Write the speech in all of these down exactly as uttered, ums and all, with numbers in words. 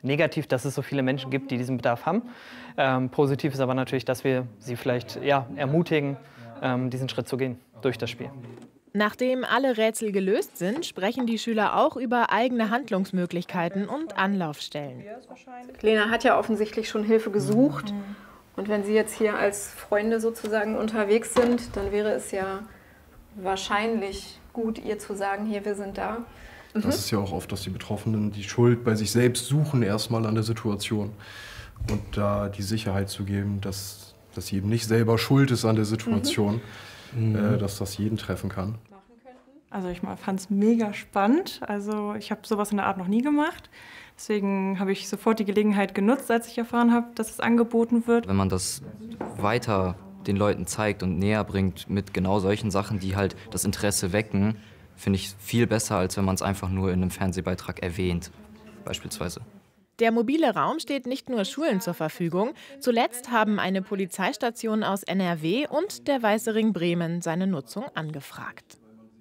negativ, dass es so viele Menschen gibt, die diesen Bedarf haben. Ähm, positiv ist aber natürlich, dass wir sie vielleicht ja, ermutigen, ähm, diesen Schritt zu gehen durch das Spiel. Nachdem alle Rätsel gelöst sind, sprechen die Schüler auch über eigene Handlungsmöglichkeiten und Anlaufstellen. Lena hat ja offensichtlich schon Hilfe gesucht. Und wenn Sie jetzt hier als Freunde sozusagen unterwegs sind, dann wäre es ja wahrscheinlich gut, ihr zu sagen, hier, wir sind da. Mhm. Das ist ja auch oft, dass die Betroffenen die Schuld bei sich selbst suchen, erstmal an der Situation. Und da die Sicherheit zu geben, dass, dass sie eben nicht selber schuld ist an der Situation, mhm. äh, dass das jeden treffen kann. Also ich fand es mega spannend. Also ich habe sowas in der Art noch nie gemacht. Deswegen habe ich sofort die Gelegenheit genutzt, als ich erfahren habe, dass es angeboten wird. Wenn man das weiter den Leuten zeigt und näher bringt mit genau solchen Sachen, die halt das Interesse wecken, finde ich viel besser, als wenn man es einfach nur in einem Fernsehbeitrag erwähnt, beispielsweise. Der mobile Raum steht nicht nur Schulen zur Verfügung. Zuletzt haben eine Polizeistation aus N R W und der Weiße Ring Bremen seine Nutzung angefragt.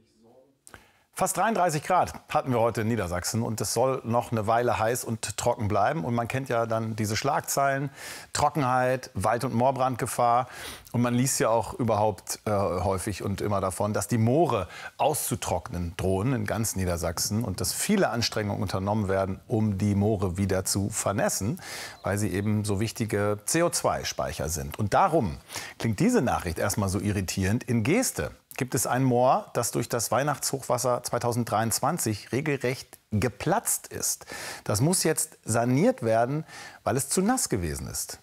Fast dreiunddreißig Grad hatten wir heute in Niedersachsen und es soll noch eine Weile heiß und trocken bleiben. Und man kennt ja dann diese Schlagzeilen, Trockenheit, Wald- und Moorbrandgefahr. Und man liest ja auch überhaupt äh, häufig und immer davon, dass die Moore auszutrocknen drohen in ganz Niedersachsen und dass viele Anstrengungen unternommen werden, um die Moore wieder zu vernässen, weil sie eben so wichtige C O zwei Speicher sind. Und darum klingt diese Nachricht erstmal so irritierend. In Geeste gibt es ein Moor, das durch das Weihnachtshochwasser zweitausenddreiundzwanzig regelrecht geplatzt ist. Das muss jetzt saniert werden, weil es zu nass gewesen ist.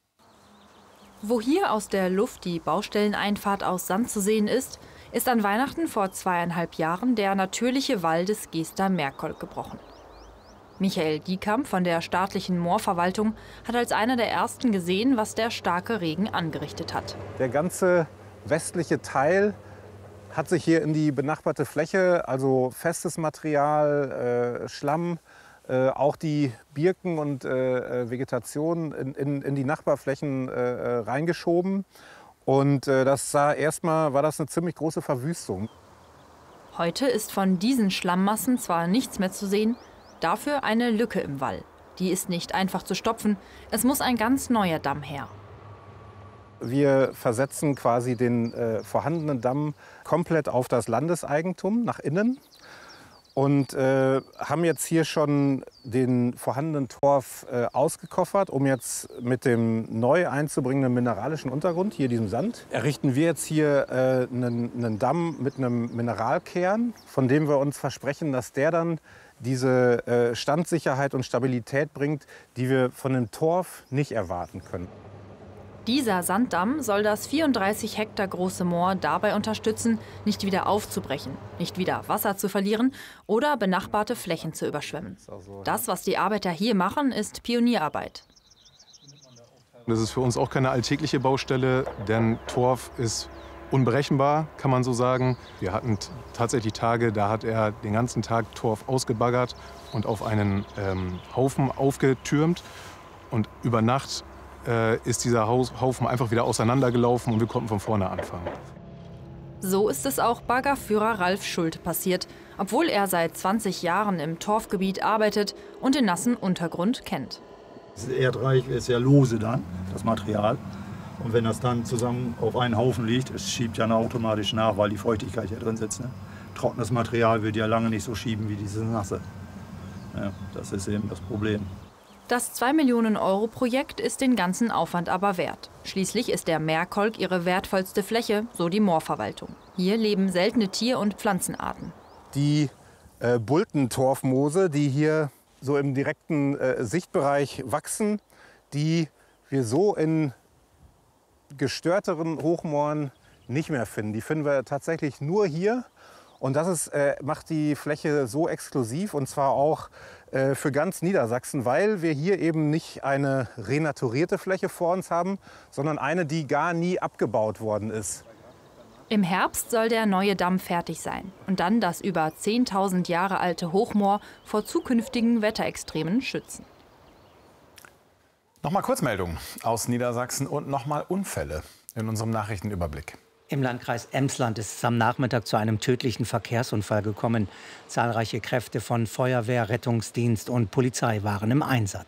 Wo hier aus der Luft die Baustelleneinfahrt aus Sand zu sehen ist, ist an Weihnachten vor zweieinhalb Jahren der natürliche Wall des Geester Merkholk gebrochen. Michael Diekamp von der staatlichen Moorverwaltung hat als einer der ersten gesehen, was der starke Regen angerichtet hat. Der ganze westliche Teil hat sich hier in die benachbarte Fläche, also festes Material, äh, Schlamm, äh, auch die Birken und äh, Vegetation in, in, in die Nachbarflächen äh, reingeschoben. Und äh, das sah erstmal, war das eine ziemlich große Verwüstung. Heute ist von diesen Schlammmassen zwar nichts mehr zu sehen, dafür eine Lücke im Wall. Die ist nicht einfach zu stopfen, es muss ein ganz neuer Damm her. Wir versetzen quasi den äh, vorhandenen Damm komplett auf das Landeseigentum nach innen und äh, haben jetzt hier schon den vorhandenen Torf äh, ausgekoffert, um jetzt mit dem neu einzubringenden mineralischen Untergrund, hier diesem Sand, errichten wir jetzt hier äh, einen, einen Damm mit einem Mineralkern, von dem wir uns versprechen, dass der dann diese äh, Standsicherheit und Stabilität bringt, die wir von dem Torf nicht erwarten können. Dieser Sanddamm soll das vierunddreißig Hektar große Moor dabei unterstützen, nicht wieder aufzubrechen, nicht wieder Wasser zu verlieren oder benachbarte Flächen zu überschwemmen. Das, was die Arbeiter hier machen, ist Pionierarbeit. Das ist für uns auch keine alltägliche Baustelle, denn Torf ist unberechenbar, kann man so sagen. Wir hatten tatsächlich Tage, da hat er den ganzen Tag Torf ausgebaggert und auf einen ähm, Haufen aufgetürmt. Und über Nacht äh, ist dieser Haufen einfach wieder auseinandergelaufen und wir konnten von vorne anfangen. So ist es auch Baggerführer Ralf Schulte passiert, obwohl er seit zwanzig Jahren im Torfgebiet arbeitet und den nassen Untergrund kennt. Das Erdreich ist sehr lose dann, das Material. Und wenn das dann zusammen auf einen Haufen liegt, es schiebt ja automatisch nach, weil die Feuchtigkeit ja drin sitzt. Ne? Trockenes Material wird ja lange nicht so schieben wie dieses nasse. Ja, das ist eben das Problem. Das zwei Millionen Euro Projekt ist den ganzen Aufwand aber wert. Schließlich ist der Merkholk ihre wertvollste Fläche, so die Moorverwaltung. Hier leben seltene Tier- und Pflanzenarten. Die äh, Bultentorfmoose, die hier so im direkten äh, Sichtbereich wachsen, die wir so in gestörteren Hochmooren nicht mehr finden. Die finden wir tatsächlich nur hier. Und das ist, äh, macht die Fläche so exklusiv, und zwar auch äh, für ganz Niedersachsen, weil wir hier eben nicht eine renaturierte Fläche vor uns haben, sondern eine, die gar nie abgebaut worden ist. Im Herbst soll der neue Damm fertig sein und dann das über zehntausend Jahre alte Hochmoor vor zukünftigen Wetterextremen schützen. Nochmal Kurzmeldungen aus Niedersachsen und nochmal Unfälle in unserem Nachrichtenüberblick. Im Landkreis Emsland ist es am Nachmittag zu einem tödlichen Verkehrsunfall gekommen. Zahlreiche Kräfte von Feuerwehr, Rettungsdienst und Polizei waren im Einsatz.